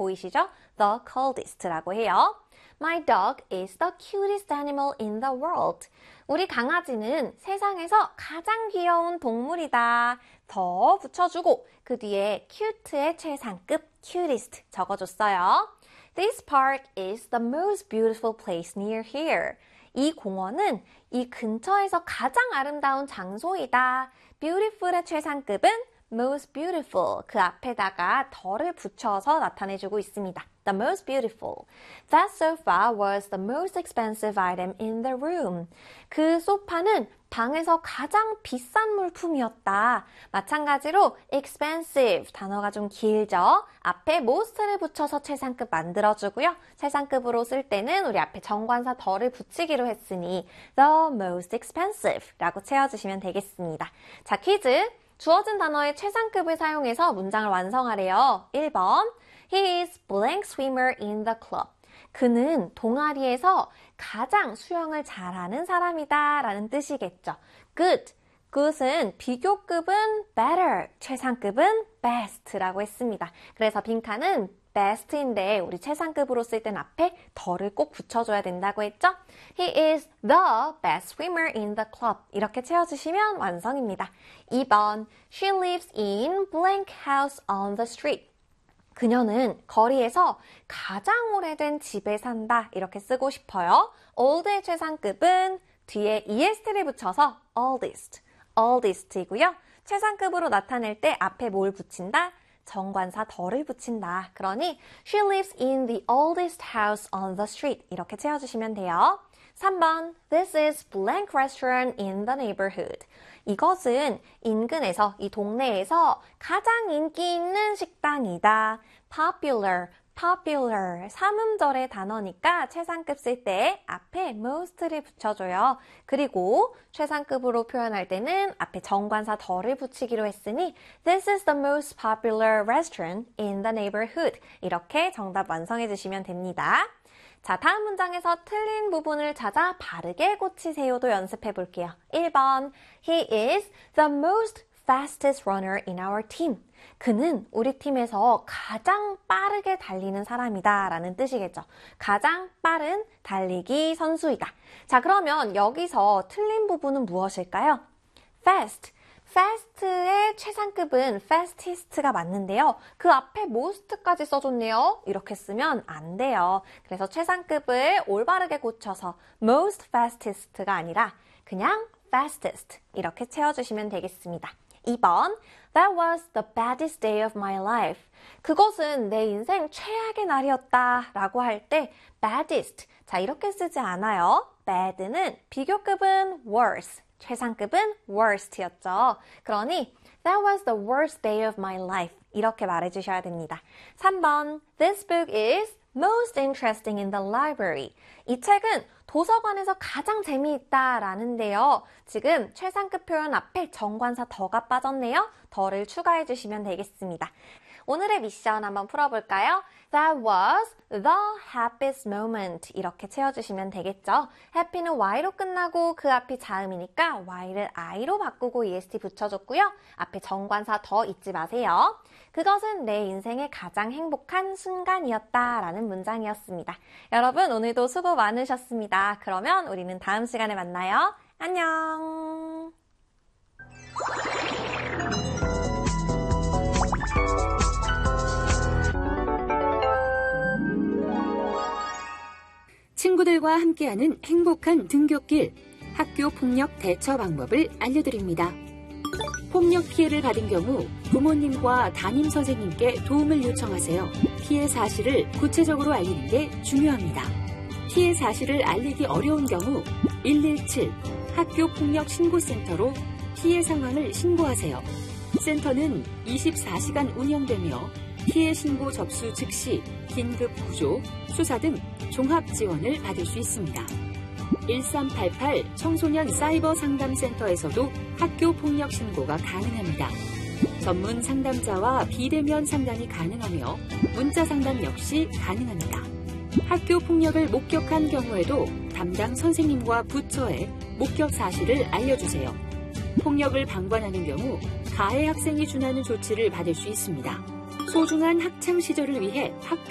보이시죠? The coldest라고 해요. My dog is the cutest animal in the world. 우리 강아지는 세상에서 가장 귀여운 동물이다. 더 붙여주고 그 뒤에 cute의 최상급 cutest 적어줬어요. This park is the most beautiful place near here. 이 공원은 이 근처에서 가장 아름다운 장소이다. beautiful의 최상급은 most beautiful. 그 앞에다가 더를 붙여서 나타내주고 있습니다. The most beautiful. That sofa was the most expensive item in the room. 그 소파는 방에서 가장 비싼 물품이었다. 마찬가지로 expensive 단어가 좀 길죠? 앞에 most를 붙여서 최상급 만들어주고요. 최상급으로 쓸 때는 우리 앞에 정관사 더를 붙이기로 했으니 the most expensive 라고 채워주시면 되겠습니다. 자, 퀴즈. 주어진 단어의 최상급을 사용해서 문장을 완성하래요. 1번 He is blank swimmer in the club. 그는 동아리에서 가장 수영을 잘하는 사람이다 라는 뜻이겠죠. Good. Good은 비교급은 better, 최상급은 best라고 했습니다. 그래서 빈칸은 best인데 우리 최상급으로 쓸 땐 앞에 더를 꼭 붙여줘야 된다고 했죠? He is the best swimmer in the club. 이렇게 채워주시면 완성입니다. 2번 She lives in blank house on the street. 그녀는 거리에서 가장 오래된 집에 산다. 이렇게 쓰고 싶어요. old의 최상급은 뒤에 est를 붙여서 oldest, oldest이고요. 최상급으로 나타낼 때 앞에 뭘 붙인다? 정관사 더를 붙인다. 그러니 She lives in the oldest house on the street. 이렇게 채워주시면 돼요. 3번 This is blank restaurant in the neighborhood. 이것은 인근에서, 이 동네에서 가장 인기 있는 식당이다. Popular, popular, 삼음절의 단어니까 최상급 쓸 때 앞에 most를 붙여줘요. 그리고 최상급으로 표현할 때는 앞에 정관사 더를 붙이기로 했으니 This is the most popular restaurant in the neighborhood. 이렇게 정답 완성해 주시면 됩니다. 자, 다음 문장에서 틀린 부분을 찾아 바르게 고치세요도 연습해 볼게요. 1번 He is the most fastest runner in our team. 그는 우리 팀에서 가장 빠르게 달리는 사람이다 라는 뜻이겠죠. 가장 빠른 달리기 선수이다. 자, 그러면 여기서 틀린 부분은 무엇일까요? fast. fast의 최상급은 fastest가 맞는데요. 그 앞에 most까지 써줬네요. 이렇게 쓰면 안 돼요. 그래서 최상급을 올바르게 고쳐서 most fastest가 아니라 그냥 fastest 이렇게 채워주시면 되겠습니다. 2번 That was the baddest day of my life. 그것은 내 인생 최악의 날이었다 라고 할 때 baddest. 자, 이렇게 쓰지 않아요. bad는 비교급은 worse. 최상급은 worst였죠. 그러니 That was the worst day of my life. 이렇게 말해주셔야 됩니다. 3번 This book is most interesting in the library. 이 책은 도서관에서 가장 재미있다 라는데요. 지금 최상급 표현 앞에 정관사 더가 빠졌네요. 더를 추가해 주시면 되겠습니다. 오늘의 미션 한번 풀어볼까요? That was the happiest moment. 이렇게 채워주시면 되겠죠. happy는 y로 끝나고 그 앞이 자음이니까 y를 i로 바꾸고 est 붙여줬고요. 앞에 정관사 더 잊지 마세요. 그것은 내 인생의 가장 행복한 순간이었다 라는 문장이었습니다. 여러분 오늘도 수고 많으셨습니다. 그러면 우리는 다음 시간에 만나요. 안녕. 친구들과 함께하는 행복한 등굣길, 학교 폭력 대처 방법을 알려드립니다. 폭력 피해를 받은 경우 부모님과 담임 선생님께 도움을 요청하세요. 피해 사실을 구체적으로 알리는 게 중요합니다. 피해 사실을 알리기 어려운 경우 117 학교 폭력 신고센터로 피해 상황을 신고하세요. 센터는 24시간 운영되며 피해 신고 접수 즉시 긴급 구조, 수사 등 종합 지원을 받을 수 있습니다. 1388 청소년 사이버 상담센터에서도 학교 폭력 신고가 가능합니다. 전문 상담자와 비대면 상담이 가능하며 문자 상담 역시 가능합니다. 학교 폭력을 목격한 경우에도 담당 선생님과 부처에 목격 사실을 알려주세요. 폭력을 방관하는 경우 가해 학생이 준하는 조치를 받을 수 있습니다. 소중한 학창 시절을 위해 학교